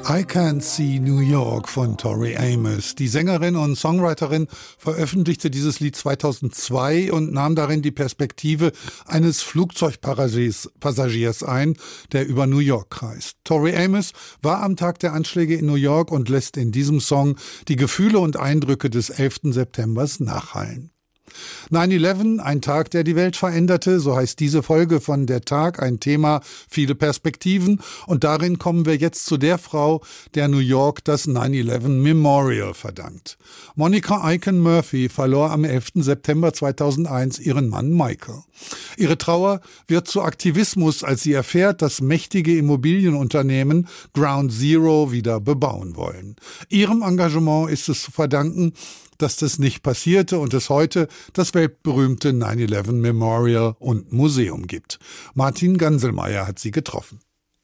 I Can't See New York von Tori Amos. Die Sängerin und Songwriterin veröffentlichte dieses Lied 2002 und nahm darin die Perspektive eines Flugzeugpassagiers ein, der über New York kreist. Tori Amos war am Tag der Anschläge in New York und lässt in diesem Song die Gefühle und Eindrücke des 11. September nachhallen. 9/11, ein Tag, der die Welt veränderte, so heißt diese Folge von Der Tag, ein Thema, viele Perspektiven. Und darin kommen wir jetzt zu der Frau, der New York das 9/11 Memorial verdankt. Monica Aiken Murphy verlor am 11. September 2001 ihren Mann Michael. Ihre Trauer wird zu Aktivismus, als sie erfährt, dass mächtige Immobilienunternehmen Ground Zero wieder bebauen wollen. Ihrem Engagement ist es zu verdanken, dass das nicht passierte und es heute das weltberühmte 9/11 Memorial und Museum gibt. Martin Ganselmeier hat sie getroffen.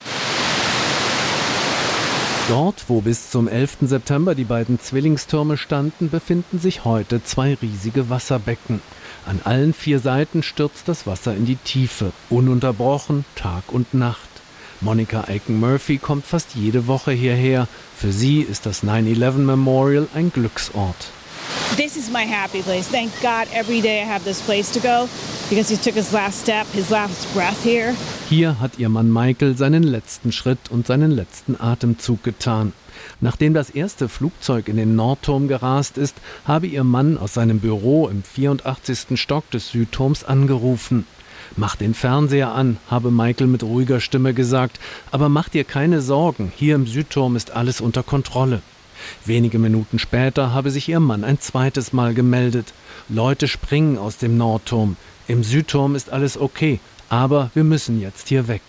Dort, wo bis zum 11. September die beiden Zwillingstürme standen, befinden sich heute zwei riesige Wasserbecken. An allen 4 Seiten stürzt das Wasser in die Tiefe, ununterbrochen, Tag und Nacht. Monica Aiken Murphy kommt fast jede Woche hierher. Für sie ist das 9/11 Memorial ein Glücksort. This is my happy place. Thank God every day I have this place to go because he took his last step, his last breath here. Hier hat ihr Mann Michael seinen letzten Schritt und seinen letzten Atemzug getan. Nachdem das erste Flugzeug in den Nordturm gerast ist, habe ihr Mann aus seinem Büro im 84. Stock des Südturms angerufen. Mach den Fernseher an, habe Michael mit ruhiger Stimme gesagt, aber mach dir keine Sorgen, hier im Südturm ist alles unter Kontrolle. Wenige Minuten später habe sich ihr Mann ein zweites Mal gemeldet. Leute springen aus dem Nordturm. Im Südturm ist alles okay, aber wir müssen jetzt hier weg.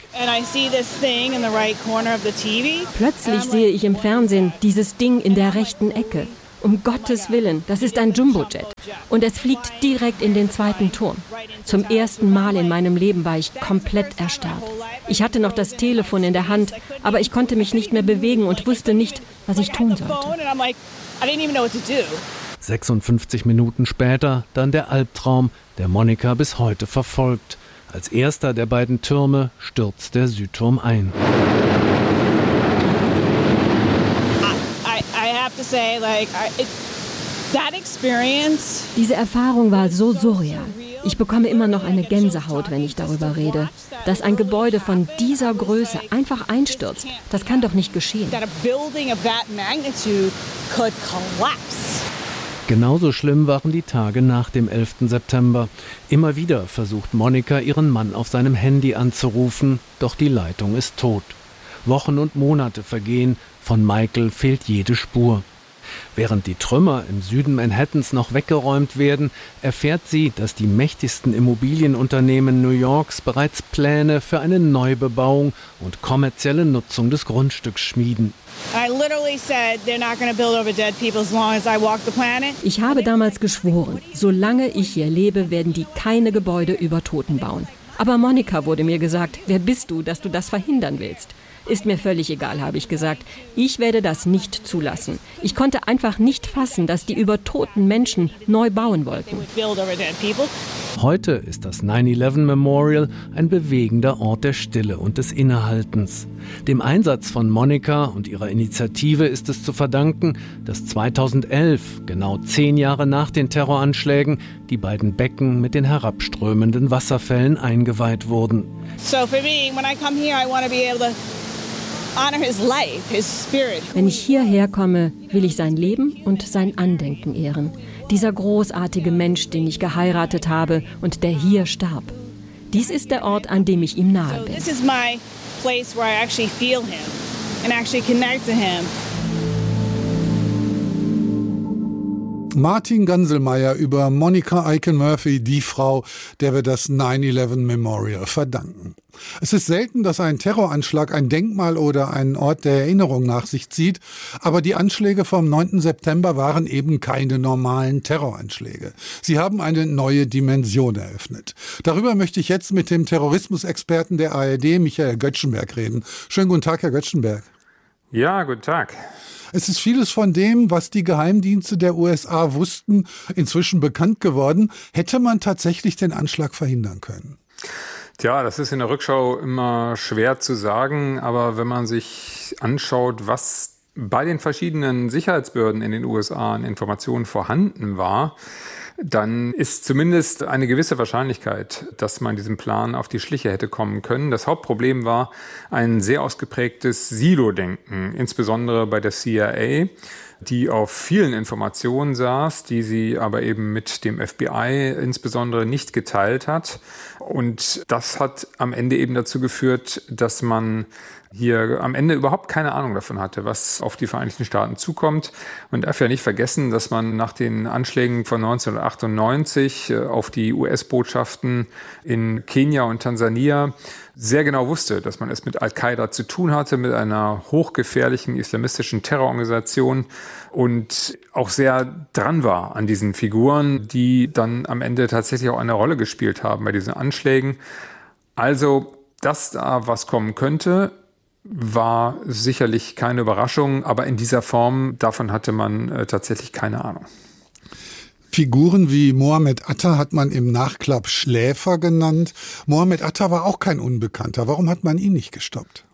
Plötzlich sehe ich im Fernsehen dieses Ding in der rechten Ecke. Um Gottes Willen, das ist ein Jumbojet. Und es fliegt direkt in den 2. Turm. Zum ersten Mal in meinem Leben war ich komplett erstarrt. Ich hatte noch das Telefon in der Hand, aber ich konnte mich nicht mehr bewegen und wusste nicht, was ich tun sollte. 56 Minuten später dann der Albtraum, der Monica bis heute verfolgt. Als erster der beiden Türme stürzt der Südturm ein. Diese Erfahrung war so surreal. Ich bekomme immer noch eine Gänsehaut, wenn ich darüber rede. Dass ein Gebäude von dieser Größe einfach einstürzt, das kann doch nicht geschehen. Genauso schlimm waren die Tage nach dem 11. September. Immer wieder versucht Monica, ihren Mann auf seinem Handy anzurufen, doch die Leitung ist tot. Wochen und Monate vergehen, von Michael fehlt jede Spur. Während die Trümmer im Süden Manhattans noch weggeräumt werden, erfährt sie, dass die mächtigsten Immobilienunternehmen New Yorks bereits Pläne für eine Neubebauung und kommerzielle Nutzung des Grundstücks schmieden. Ich habe damals geschworen, solange ich hier lebe, werden die keine Gebäude über Toten bauen. Aber Monica, wurde mir gesagt, wer bist du, dass du das verhindern willst? Ist mir völlig egal, habe ich gesagt. Ich werde das nicht zulassen. Ich konnte einfach nicht fassen, dass die über toten Menschen neu bauen wollten. Heute ist das 9/11 Memorial ein bewegender Ort der Stille und des Innehaltens. Dem Einsatz von Monica und ihrer Initiative ist es zu verdanken, dass 2011, genau 10 Jahre nach den Terroranschlägen, die beiden Becken mit den herabströmenden Wasserfällen eingeweiht wurden. So for me, when I come here, I want to be able to honor his life, his spirit. Wenn ich hierher komme, will ich sein Leben und sein Andenken ehren. Dieser großartige Mensch, den ich geheiratet habe und der hier starb. Dies ist der Ort, an dem ich ihm nahe bin. This is my place where I actually feel him and actually connect to him. Martin Ganselmeier über Monica Aiken Murphy, die Frau, der wir das 9/11 Memorial verdanken. Es ist selten, dass ein Terroranschlag ein Denkmal oder einen Ort der Erinnerung nach sich zieht, aber die Anschläge vom 9. September waren eben keine normalen Terroranschläge. Sie haben eine neue Dimension eröffnet. Darüber möchte ich jetzt mit dem Terrorismusexperten der ARD, Michael Göttschenberg, reden. Schönen guten Tag, Herr Göttschenberg. Ja, guten Tag. Es ist vieles von dem, was die Geheimdienste der USA wussten, inzwischen bekannt geworden. Hätte man tatsächlich den Anschlag verhindern können? Tja, das ist in der Rückschau immer schwer zu sagen, aber wenn man sich anschaut, was bei den verschiedenen Sicherheitsbehörden in den USA an Informationen vorhanden war, dann ist zumindest eine gewisse Wahrscheinlichkeit, dass man diesem Plan auf die Schliche hätte kommen können. Das Hauptproblem war ein sehr ausgeprägtes Silo-Denken, insbesondere bei der CIA, die auf vielen Informationen saß, die sie aber eben mit dem FBI insbesondere nicht geteilt hat. Und das hat am Ende eben dazu geführt, dass man hier am Ende überhaupt keine Ahnung davon hatte, was auf die Vereinigten Staaten zukommt. Man darf ja nicht vergessen, dass man nach den Anschlägen von 1998 auf die US-Botschaften in Kenia und Tansania sehr genau wusste, dass man es mit Al-Qaida zu tun hatte, mit einer hochgefährlichen islamistischen Terrororganisation und auch sehr dran war an diesen Figuren, die dann am Ende tatsächlich auch eine Rolle gespielt haben bei diesen Anschlägen. Also, dass da was kommen könnte, war sicherlich keine Überraschung, aber in dieser Form, davon hatte man tatsächlich keine Ahnung. Figuren wie Mohammed Atta hat man im Nachklapp Schläfer genannt. Mohammed Atta war auch kein Unbekannter. Warum hat man ihn nicht gestoppt?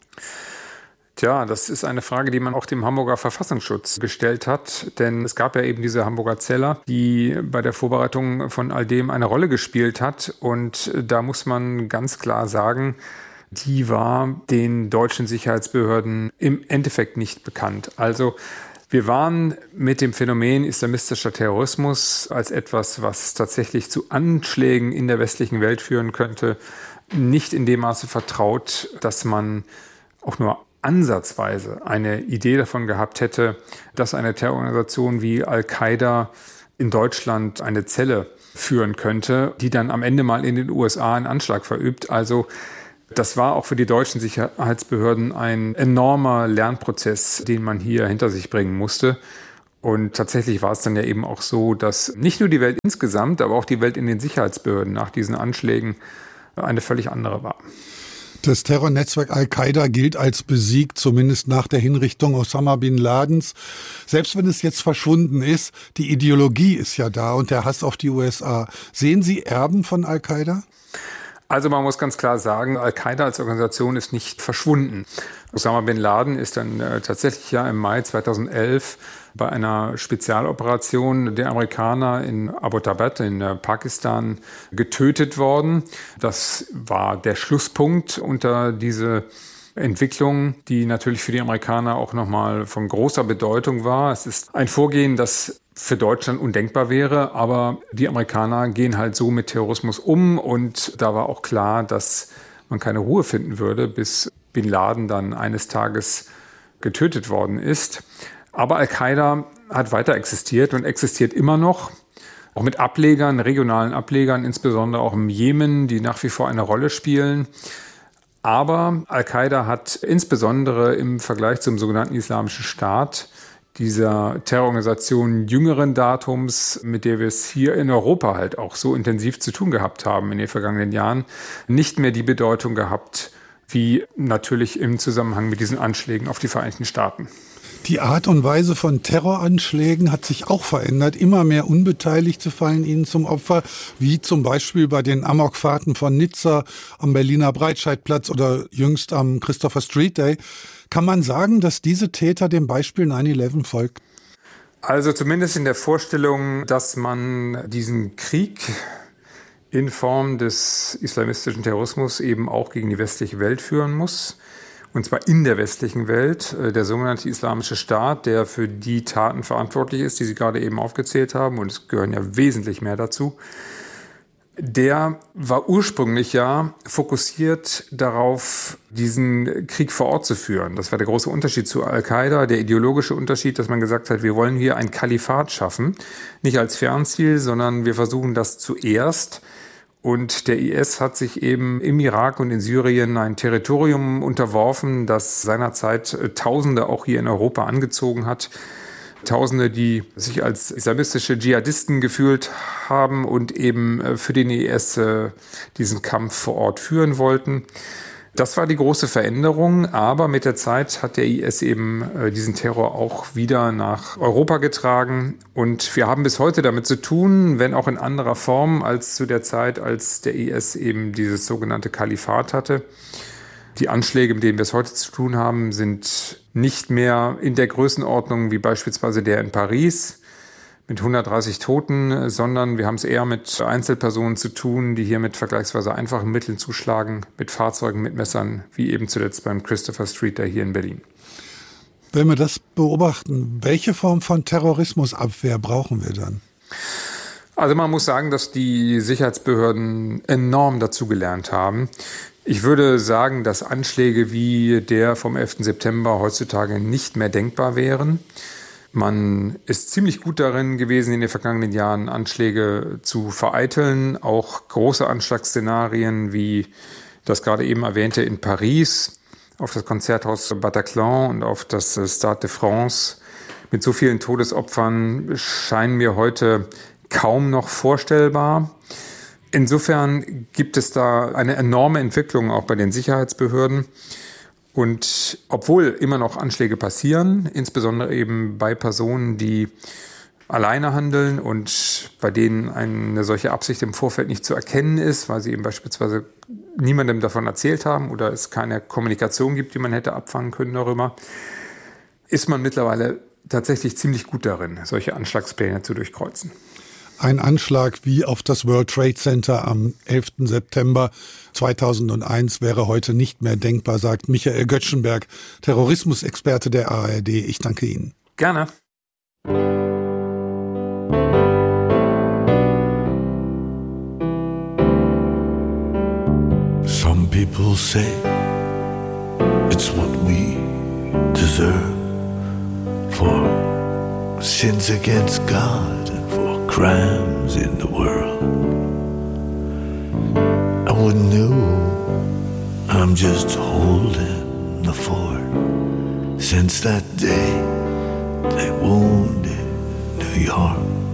Tja, das ist eine Frage, die man auch dem Hamburger Verfassungsschutz gestellt hat. Denn es gab ja eben diese Hamburger Zelle, die bei der Vorbereitung von all dem eine Rolle gespielt hat. Und da muss man ganz klar sagen, die war den deutschen Sicherheitsbehörden im Endeffekt nicht bekannt. Also wir waren mit dem Phänomen islamistischer Terrorismus als etwas, was tatsächlich zu Anschlägen in der westlichen Welt führen könnte, nicht in dem Maße vertraut, dass man auch nur ansatzweise eine Idee davon gehabt hätte, dass eine Terrororganisation wie Al-Qaida in Deutschland eine Zelle führen könnte, die dann am Ende mal in den USA einen Anschlag verübt. Also das war auch für die deutschen Sicherheitsbehörden ein enormer Lernprozess, den man hier hinter sich bringen musste. Und tatsächlich war es dann ja eben auch so, dass nicht nur die Welt insgesamt, aber auch die Welt in den Sicherheitsbehörden nach diesen Anschlägen eine völlig andere war. Das Terrornetzwerk Al-Qaida gilt als besiegt, zumindest nach der Hinrichtung Osama bin Ladens. Selbst wenn es jetzt verschwunden ist, die Ideologie ist ja da und der Hass auf die USA. Sehen Sie Erben von Al-Qaida? Also man muss ganz klar sagen, Al-Qaida als Organisation ist nicht verschwunden. Osama bin Laden ist dann tatsächlich ja im Mai 2011 bei einer Spezialoperation der Amerikaner in Abbottabad in Pakistan getötet worden. Das war der Schlusspunkt unter diese Entwicklung, die natürlich für die Amerikaner auch nochmal von großer Bedeutung war. Es ist ein Vorgehen, das für Deutschland undenkbar wäre, aber die Amerikaner gehen halt so mit Terrorismus um und da war auch klar, dass man keine Ruhe finden würde, bis Bin Laden dann eines Tages getötet worden ist. Aber Al-Qaida hat weiter existiert und existiert immer noch, auch mit Ablegern, regionalen Ablegern, insbesondere auch im Jemen, die nach wie vor eine Rolle spielen. Aber Al-Qaida hat insbesondere im Vergleich zum sogenannten Islamischen Staat, dieser Terrororganisation jüngeren Datums, mit der wir es hier in Europa halt auch so intensiv zu tun gehabt haben in den vergangenen Jahren, nicht mehr die Bedeutung gehabt, wie natürlich im Zusammenhang mit diesen Anschlägen auf die Vereinigten Staaten. Die Art und Weise von Terroranschlägen hat sich auch verändert. Immer mehr Unbeteiligte fallen ihnen zum Opfer, wie zum Beispiel bei den Amokfahrten von Nizza am Berliner Breitscheidplatz oder jüngst am Christopher Street Day. Kann man sagen, dass diese Täter dem Beispiel 9/11 folgten? Also zumindest in der Vorstellung, dass man diesen Krieg in Form des islamistischen Terrorismus eben auch gegen die westliche Welt führen muss. Und zwar in der westlichen Welt. Der sogenannte Islamische Staat, der für die Taten verantwortlich ist, die Sie gerade eben aufgezählt haben, und es gehören ja wesentlich mehr dazu, der war ursprünglich ja fokussiert darauf, diesen Krieg vor Ort zu führen. Das war der große Unterschied zu Al-Qaida, der ideologische Unterschied, dass man gesagt hat, wir wollen hier ein Kalifat schaffen, nicht als Fernziel, sondern wir versuchen das zuerst. Und der IS hat sich eben im Irak und in Syrien ein Territorium unterworfen, das seinerzeit Tausende auch hier in Europa angezogen hat. Tausende, die sich als islamistische Dschihadisten gefühlt haben und eben für den IS diesen Kampf vor Ort führen wollten. Das war die große Veränderung, aber mit der Zeit hat der IS eben diesen Terror auch wieder nach Europa getragen und wir haben bis heute damit zu tun, wenn auch in anderer Form als zu der Zeit, als der IS eben dieses sogenannte Kalifat hatte. Die Anschläge, mit denen wir es heute zu tun haben, sind nicht mehr in der Größenordnung wie beispielsweise der in Paris mit 130 Toten, sondern wir haben es eher mit Einzelpersonen zu tun, die hier mit vergleichsweise einfachen Mitteln zuschlagen, mit Fahrzeugen, mit Messern, wie eben zuletzt beim Christopher Street da hier in Berlin. Wenn wir das beobachten, welche Form von Terrorismusabwehr brauchen wir dann? Also man muss sagen, dass die Sicherheitsbehörden enorm dazugelernt haben. Ich würde sagen, dass Anschläge wie der vom 11. September heutzutage nicht mehr denkbar wären. Man ist ziemlich gut darin gewesen, in den vergangenen Jahren Anschläge zu vereiteln. Auch große Anschlagsszenarien wie das gerade eben erwähnte in Paris auf das Konzerthaus Bataclan und auf das Stade de France mit so vielen Todesopfern scheinen mir heute kaum noch vorstellbar. Insofern gibt es da eine enorme Entwicklung auch bei den Sicherheitsbehörden. Und obwohl immer noch Anschläge passieren, insbesondere eben bei Personen, die alleine handeln und bei denen eine solche Absicht im Vorfeld nicht zu erkennen ist, weil sie eben beispielsweise niemandem davon erzählt haben oder es keine Kommunikation gibt, die man hätte abfangen können darüber, ist man mittlerweile tatsächlich ziemlich gut darin, solche Anschlagspläne zu durchkreuzen. Ein Anschlag wie auf das World Trade Center am 11. September 2001 wäre heute nicht mehr denkbar, sagt Michael Göttschenberg, Terrorismusexperte der ARD. Ich danke Ihnen. Gerne. Some people say it's what we deserve for sins against God and for crimes in the world. I wouldn't know, I'm just holding the fort. Since that day they wounded New York.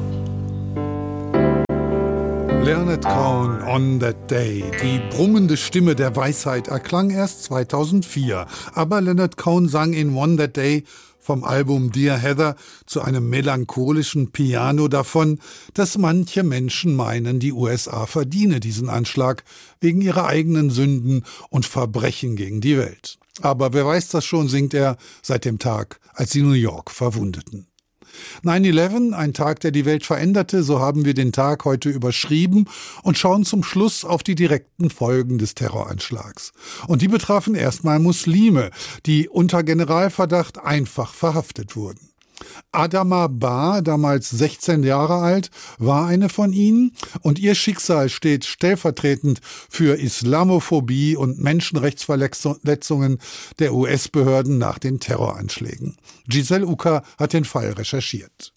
Leonard Cohen, On That Day. Die brummende Stimme der Weisheit erklang erst 2004. Aber Leonard Cohen sang in On That Day vom Album Dear Heather zu einem melancholischen Piano davon, dass manche Menschen meinen, die USA verdiene diesen Anschlag wegen ihrer eigenen Sünden und Verbrechen gegen die Welt. Aber wer weiß das schon, singt er seit dem Tag, als sie New York verwundeten. 9/11, ein Tag, der die Welt veränderte, so haben wir den Tag heute überschrieben und schauen zum Schluss auf die direkten Folgen des Terroranschlags. Und die betrafen erstmal Muslime, die unter Generalverdacht einfach verhaftet wurden. Adama Ba, damals 16 Jahre alt, war eine von ihnen und ihr Schicksal steht stellvertretend für Islamophobie und Menschenrechtsverletzungen der US-Behörden nach den Terroranschlägen. Giselle Ucker hat den Fall recherchiert.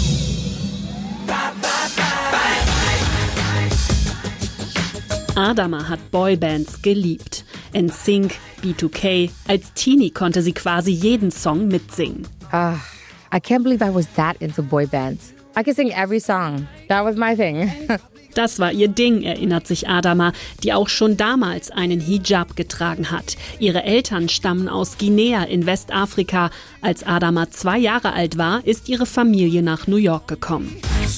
Adama hat Boybands geliebt. NSYNC, B2K. Als Teenie konnte sie quasi jeden Song mitsingen. I can't believe I was that into boy bands. I could sing every song. That was my thing. Das war ihr Ding, erinnert sich Adama, die auch schon damals einen Hijab getragen hat. Ihre Eltern stammen aus Guinea in Westafrika. Als Adama 2 Jahre alt war, ist ihre Familie nach New York gekommen.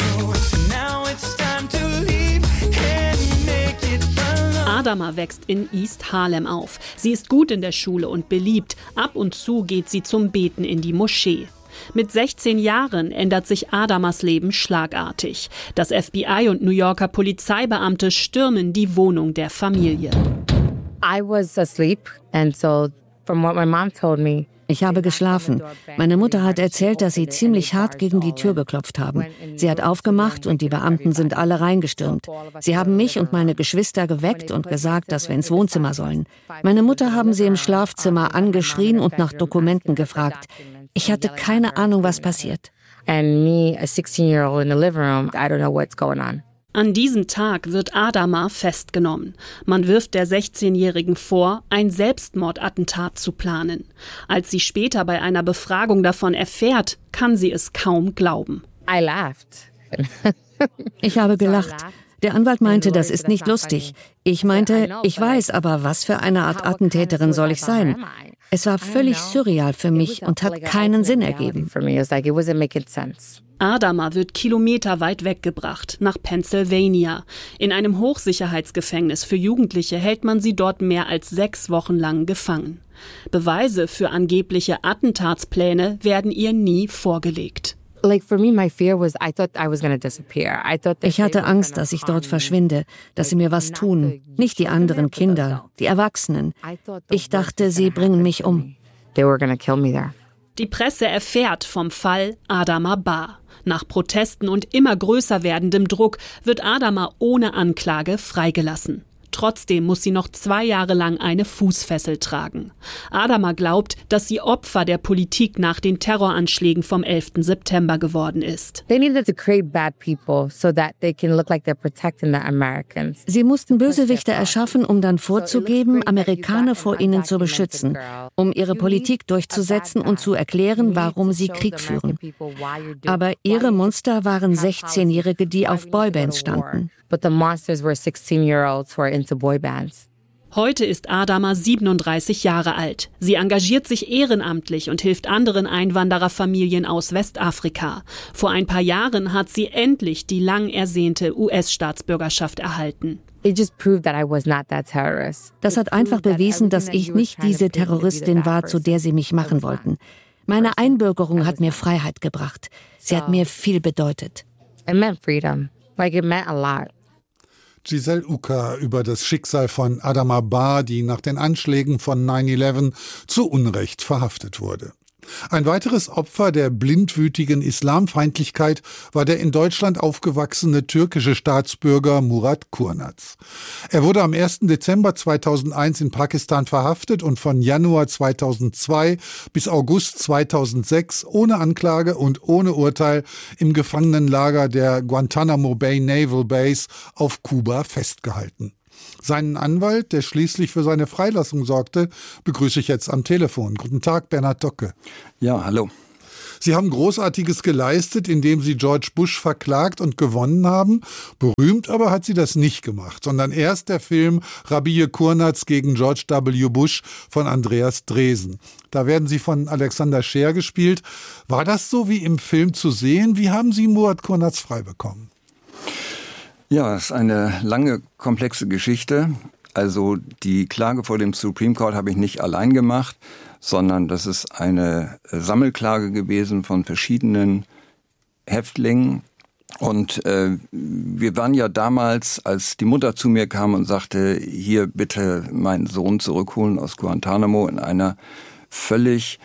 Adama wächst in East Harlem auf. Sie ist gut in der Schule und beliebt. Ab und zu geht sie zum Beten in die Moschee. Mit 16 Jahren ändert sich Adamas Leben schlagartig. Das FBI und New Yorker Polizeibeamte stürmen die Wohnung der Familie. I was asleep and so from what my mom told me. Ich habe geschlafen. Meine Mutter hat erzählt, dass sie ziemlich hart gegen die Tür geklopft haben. Sie hat aufgemacht und die Beamten sind alle reingestürmt. Sie haben mich und meine Geschwister geweckt und gesagt, dass wir ins Wohnzimmer sollen. Meine Mutter haben sie im Schlafzimmer angeschrien und nach Dokumenten gefragt. Ich hatte keine Ahnung, was passiert. And me, a 16-year-old in the living room, I don't know what's going on. An diesem Tag wird Adama festgenommen. Man wirft der 16-Jährigen vor, ein Selbstmordattentat zu planen. Als sie später bei einer Befragung davon erfährt, kann sie es kaum glauben. I laughed. Ich habe gelacht. Der Anwalt meinte, das ist nicht lustig. Ich meinte, ich weiß, aber was für eine Art Attentäterin soll ich sein? Es war völlig surreal für mich und hat keinen Sinn ergeben. Adama wird kilometerweit weggebracht, nach Pennsylvania. In einem Hochsicherheitsgefängnis für Jugendliche hält man sie dort mehr als 6 Wochen lang gefangen. Beweise für angebliche Attentatspläne werden ihr nie vorgelegt. Ich hatte Angst, dass ich dort verschwinde, dass sie mir was tun. Nicht die anderen Kinder, die Erwachsenen. Ich dachte, sie bringen mich um. Die Presse erfährt vom Fall Adama Ba. Nach Protesten und immer größer werdendem Druck wird Adama ohne Anklage freigelassen. Trotzdem muss sie noch 2 Jahre lang eine Fußfessel tragen. Adama glaubt, dass sie Opfer der Politik nach den Terroranschlägen vom 11. September geworden ist. Sie mussten Bösewichte erschaffen, um dann vorzugeben, Amerikaner vor ihnen zu beschützen, um ihre Politik durchzusetzen und zu erklären, warum sie Krieg führen. Aber ihre Monster waren 16-Jährige, die auf Boybands standen. Heute ist Adama 37 Jahre alt. Sie engagiert sich ehrenamtlich und hilft anderen Einwandererfamilien aus Westafrika. Vor ein paar Jahren hat sie endlich die lang ersehnte US-Staatsbürgerschaft erhalten. Das hat einfach bewiesen, dass ich nicht diese Terroristin war, zu der sie mich machen wollten. Meine Einbürgerung hat mir Freiheit gebracht. Sie hat mir viel bedeutet. Giselle Uka über das Schicksal von Adama Ba, die nach den Anschlägen von 9/11 zu Unrecht verhaftet wurde. Ein weiteres Opfer der blindwütigen Islamfeindlichkeit war der in Deutschland aufgewachsene türkische Staatsbürger Murat Kurnaz. Er wurde am 1. Dezember 2001 in Pakistan verhaftet und von Januar 2002 bis August 2006 ohne Anklage und ohne Urteil im Gefangenenlager der Guantanamo Bay Naval Base auf Kuba festgehalten. Seinen Anwalt, der schließlich für seine Freilassung sorgte, begrüße ich jetzt am Telefon. Guten Tag, Bernhard Docke. Ja, hallo. Sie haben Großartiges geleistet, indem Sie George Bush verklagt und gewonnen haben. Berühmt aber hat Sie das nicht gemacht, sondern erst der Film Rabie Kurnaz gegen George W. Bush von Andreas Dresen. Da werden Sie von Alexander Scheer gespielt. War das so wie im Film zu sehen? Wie haben Sie Murat Kurnaz frei bekommen? Ja, es ist eine lange, komplexe Geschichte. Also die Klage vor dem Supreme Court habe ich nicht allein gemacht, sondern das ist eine Sammelklage gewesen von verschiedenen Häftlingen. Und wir waren ja damals, als die Mutter zu mir kam und sagte, hier bitte meinen Sohn zurückholen aus Guantanamo, in einer völlig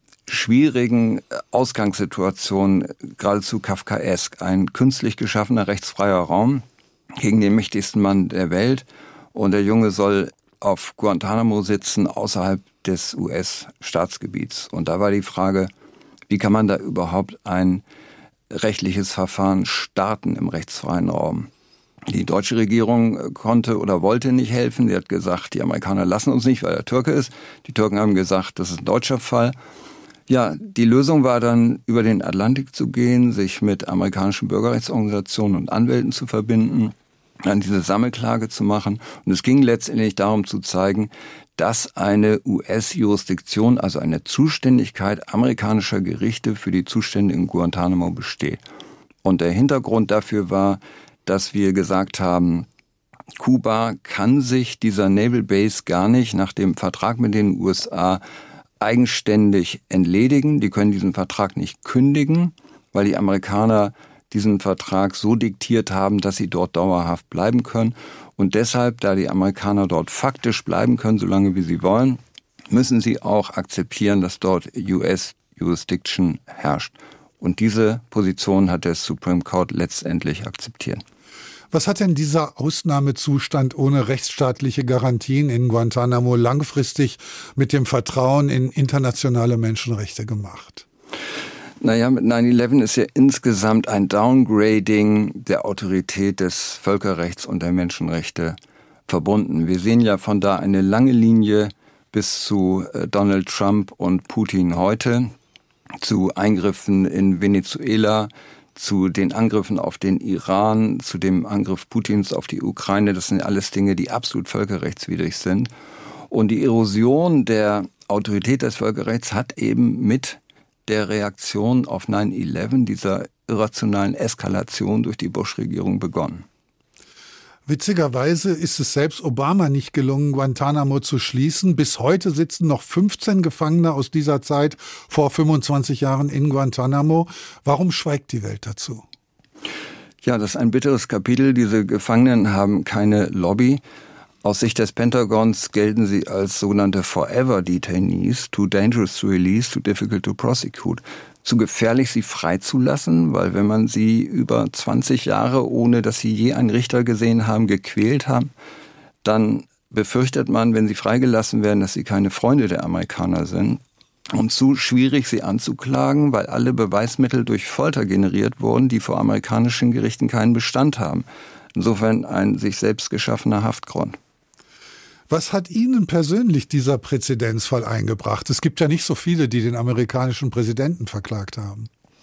schwierigen Ausgangssituation, geradezu kafkaesk. Ein künstlich geschaffener rechtsfreier Raum gegen den mächtigsten Mann der Welt. Und der Junge soll auf Guantanamo sitzen, außerhalb des US-Staatsgebiets. Und da war die Frage, wie kann man da überhaupt ein rechtliches Verfahren starten im rechtsfreien Raum? Die deutsche Regierung konnte oder wollte nicht helfen. Sie hat gesagt, die Amerikaner lassen uns nicht, weil er Türke ist. Die Türken haben gesagt, das ist ein deutscher Fall. Ja, die Lösung war dann, über den Atlantik zu gehen, sich mit amerikanischen Bürgerrechtsorganisationen und Anwälten zu verbinden, dann diese Sammelklage zu machen. Und es ging letztendlich darum zu zeigen, dass eine US-Jurisdiktion, also eine Zuständigkeit amerikanischer Gerichte für die Zustände in Guantanamo besteht. Und der Hintergrund dafür war, dass wir gesagt haben, Kuba kann sich dieser Naval Base gar nicht nach dem Vertrag mit den USA eigenständig entledigen. Die können diesen Vertrag nicht kündigen, weil die Amerikaner diesen Vertrag so diktiert haben, dass sie dort dauerhaft bleiben können. Und deshalb, da die Amerikaner dort faktisch bleiben können, solange wie sie wollen, müssen sie auch akzeptieren, dass dort US-Jurisdiction herrscht. Und diese Position hat der Supreme Court letztendlich akzeptiert. Was hat denn dieser Ausnahmezustand ohne rechtsstaatliche Garantien in Guantanamo langfristig mit dem Vertrauen in internationale Menschenrechte gemacht? Naja, mit 9/11 ist ja insgesamt ein Downgrading der Autorität des Völkerrechts und der Menschenrechte verbunden. Wir sehen ja von da eine lange Linie bis zu Donald Trump und Putin heute, zu Eingriffen in Venezuela, zu den Angriffen auf den Iran, zu dem Angriff Putins auf die Ukraine. Das sind alles Dinge, die absolut völkerrechtswidrig sind. Und die Erosion der Autorität des Völkerrechts hat eben mit der Reaktion auf 9/11, dieser irrationalen Eskalation durch die Bush-Regierung begonnen. Witzigerweise ist es selbst Obama nicht gelungen, Guantanamo zu schließen. Bis heute sitzen noch 15 Gefangene aus dieser Zeit vor 25 Jahren in Guantanamo. Warum schweigt die Welt dazu? Ja, das ist ein bitteres Kapitel. Diese Gefangenen haben keine Lobby. Aus Sicht des Pentagons gelten sie als sogenannte Forever Detainees, too dangerous to release, too difficult to prosecute. Zu gefährlich, sie freizulassen, weil wenn man sie über 20 Jahre, ohne dass sie je einen Richter gesehen haben, gequält haben, dann befürchtet man, wenn sie freigelassen werden, dass sie keine Freunde der Amerikaner sind. Und zu schwierig, sie anzuklagen, weil alle Beweismittel durch Folter generiert wurden, die vor amerikanischen Gerichten keinen Bestand haben. Insofern ein sich selbst geschaffener Haftgrund. Was hat Ihnen persönlich dieser Präzedenzfall eingebracht? Es gibt ja nicht so viele, die den amerikanischen Präsidenten verklagt haben.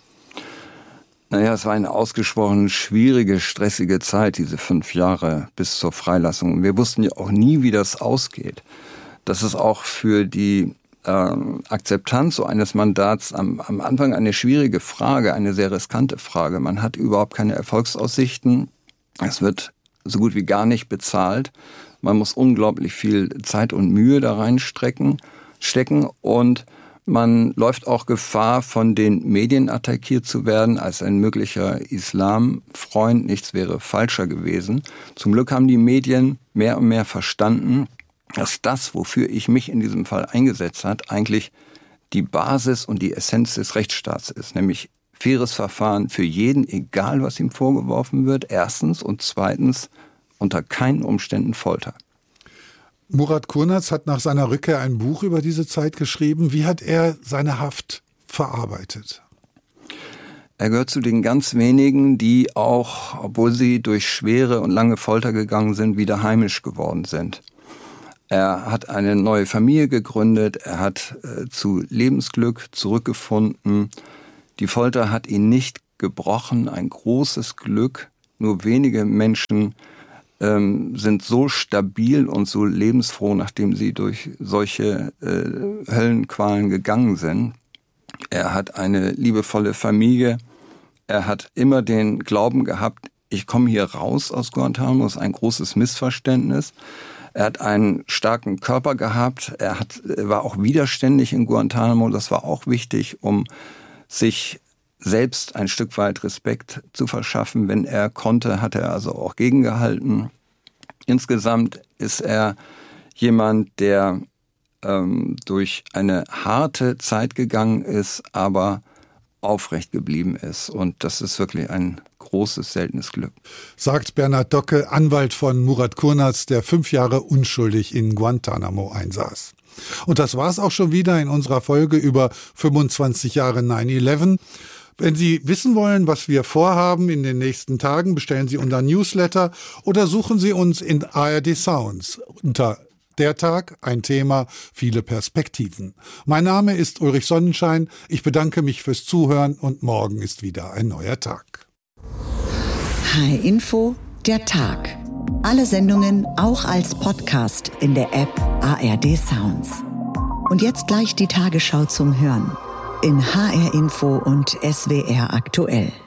Naja, es war eine ausgesprochen schwierige, stressige Zeit, diese 5 Jahre bis zur Freilassung. Wir wussten ja auch nie, wie das ausgeht. Das ist auch für die Akzeptanz so eines Mandats am Anfang eine schwierige Frage, eine sehr riskante Frage. Man hat überhaupt keine Erfolgsaussichten. Es wird so gut wie gar nicht bezahlt. Man muss unglaublich viel Zeit und Mühe da reinstecken und man läuft auch Gefahr, von den Medien attackiert zu werden als ein möglicher Islamfreund. Nichts wäre falscher gewesen. Zum Glück haben die Medien mehr und mehr verstanden, dass das, wofür ich mich in diesem Fall eingesetzt habe, eigentlich die Basis und die Essenz des Rechtsstaats ist, nämlich faires Verfahren für jeden, egal was ihm vorgeworfen wird, erstens, und zweitens unter keinen Umständen Folter. Murat Kurnaz hat nach seiner Rückkehr ein Buch über diese Zeit geschrieben. Wie hat er seine Haft verarbeitet? Er gehört zu den ganz wenigen, die auch, obwohl sie durch schwere und lange Folter gegangen sind, wieder heimisch geworden sind. Er hat eine neue Familie gegründet, er hat zu Lebensglück zurückgefunden. Die Folter hat ihn nicht gebrochen, ein großes Glück. Nur wenige Menschen sind so stabil und so lebensfroh, nachdem sie durch solche Höllenqualen gegangen sind. Er hat eine liebevolle Familie. Er hat immer den Glauben gehabt, ich komme hier raus aus Guantanamo, das ist ein großes Missverständnis. Er hat einen starken Körper gehabt. Er war auch widerständig in Guantanamo. Das war auch wichtig, um sich selbst ein Stück weit Respekt zu verschaffen. Wenn er konnte, hat er also auch gegengehalten. Insgesamt ist er jemand, der durch eine harte Zeit gegangen ist, aber aufrecht geblieben ist. Und das ist wirklich ein großes, seltenes Glück. Sagt Bernhard Docke, Anwalt von Murat Kurnaz, der 5 Jahre unschuldig in Guantanamo einsaß. Und das war's auch schon wieder in unserer Folge über 25 Jahre 9/11. Wenn Sie wissen wollen, was wir vorhaben in den nächsten Tagen, bestellen Sie unser Newsletter oder suchen Sie uns in ARD Sounds unter Der Tag, ein Thema, viele Perspektiven. Mein Name ist Ulrich Sonnenschein. Ich bedanke mich fürs Zuhören und morgen ist wieder ein neuer Tag. HR Info, der Tag. Alle Sendungen auch als Podcast in der App ARD Sounds. Und jetzt gleich die Tagesschau zum Hören in HR Info und SWR aktuell.